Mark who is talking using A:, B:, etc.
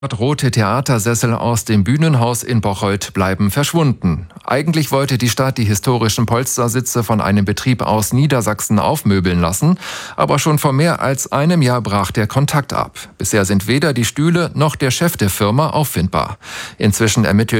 A: Rote Theatersessel aus dem Bühnenhaus in Bocholt bleiben verschwunden. Eigentlich wollte die Stadt die historischen Polstersitze von einem Betrieb aus Niedersachsen aufmöbeln lassen, aber schon vor mehr als einem Jahr brach der Kontakt ab. Bisher sind weder die Stühle noch der Chef der Firma auffindbar. Inzwischen ermittelt